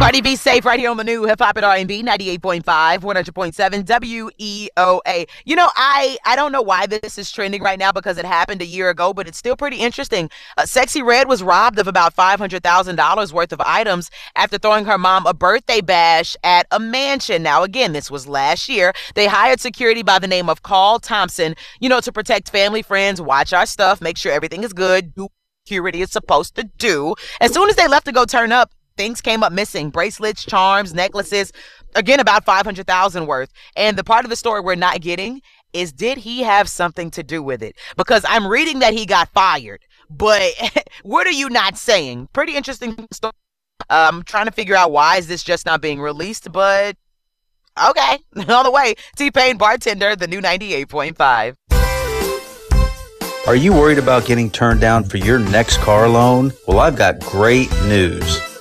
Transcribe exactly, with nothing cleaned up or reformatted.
Cardi B safe right here on the new Hip Hop and R and B ninety-eight point five, one hundred point seven W E O A. You know, I, I don't know why this is trending right now because it happened a year ago, but it's still pretty interesting. Uh, Sexy Red was robbed of about five hundred thousand dollars worth of items after throwing her mom a birthday bash at a mansion. Now, again, this was last year. They hired security by the name of Carl Thompson, you know, to protect family, friends, watch our stuff, make sure everything is good, do what security is supposed to do. As soon as they left to go turn up, things came up missing. Bracelets, charms, necklaces, again, about five hundred thousand dollars worth. And the part of the story we're not getting is, did he have something to do with it? Because I'm reading that he got fired, but what are you not saying? Pretty interesting story. Uh, I'm trying to figure out why is this just not being released, but okay. All the way. T-Pain Bartender, the new ninety-eight point five. Are you worried about getting turned down for your next car loan? Well, I've got great news.